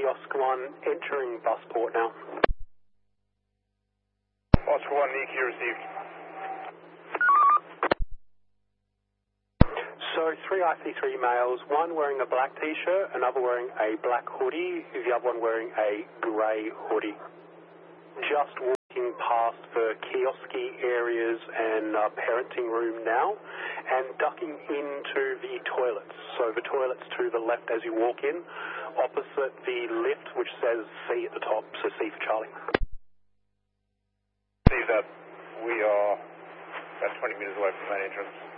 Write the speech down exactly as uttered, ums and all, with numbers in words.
Oscar one, entering busport now. Oscar one, N I C U received. So three I C three males, one wearing a black t-shirt, another wearing a black hoodie, the other one wearing a grey hoodie. Just walking past the kiosky areas and uh, parenting room now, and ducking into the toilets. So the toilets to the left as you walk in, opposite the lift which says C at the top, so C for Charlie. See that we are about twenty metres away from the main entrance.